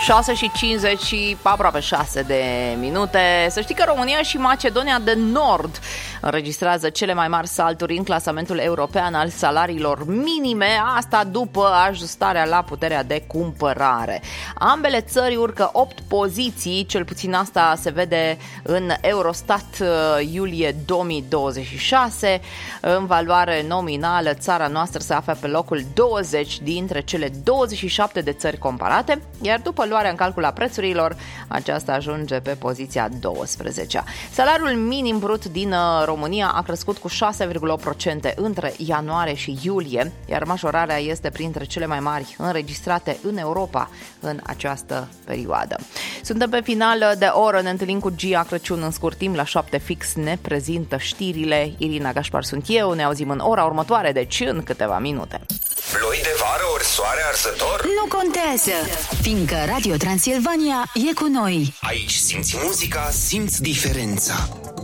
6 și 50 și aproape 6 de minute. Să știi că România și Macedonia de Nord înregistrează cele mai mari salturi în clasamentul european al salariilor minime, asta după ajustarea la puterea de cumpărare. Ambele țări urcă 8 poziții, cel puțin asta se vede în Eurostat iulie 2026. În valoare nominală, țara noastră se află pe locul 20 dintre cele 27 de țări comparate, iar după luarea în calcul a prețurilor, aceasta ajunge pe poziția 12-a. Salariul minim brut din România a crescut cu 6,8% între ianuarie și iulie, iar majorarea este printre cele mai mari înregistrate în Europa în această perioadă. Suntem pe final de oră, ne întâlnim cu Gia Crăciun în scurt timp, la 7 fix ne prezintă știrile. Irina Gașpar sunt eu, ne auzim în ora următoare, deci în câteva minute. Ploi de vară ori soare arzător? Nu contează, fiindcă Radio Transilvania e cu noi. Aici simți muzica, simți diferența.